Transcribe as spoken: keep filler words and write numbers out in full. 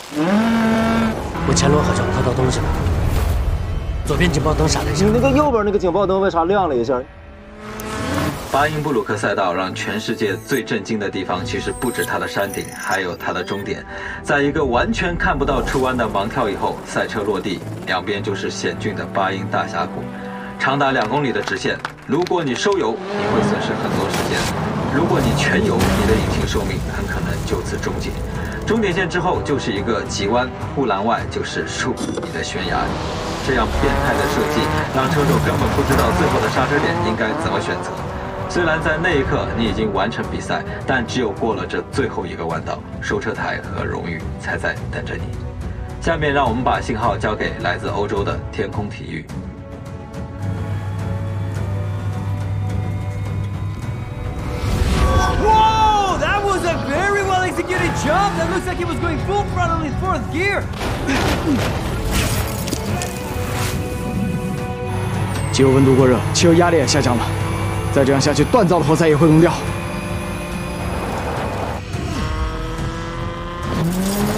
我前轮好像拍到东西了，左边警报灯闪了一下。 你那个右边那个警报灯为啥亮了一下？ 巴音布鲁克赛道让全世界最震惊的地方，其实不止它的山顶，还有它的终点。在一个完全看不到出弯的盲跳以后，赛车落地，两边就是险峻的巴音大峡谷，长达两公里的直线。如果你收油，你会损失很多时间；如果你全油，你的引擎寿命很可能就此终结。终点线之后就是一个急弯，护栏外就是数米的悬崖。这样变态的设计，让车手根本不知道最后的刹车点应该怎么选择。虽然在那一刻你已经完成比赛，但只有过了这最后一个弯道，收车台和荣誉才在等着你。下面让我们把信号交给来自欧洲的天空体育。 Whoa! That was a very well executed jump. That looks like he was going full throttle in fourth gear. 机油温度过热，汽油压力也下降了。再这样下去，锻造的活塞也会溶掉。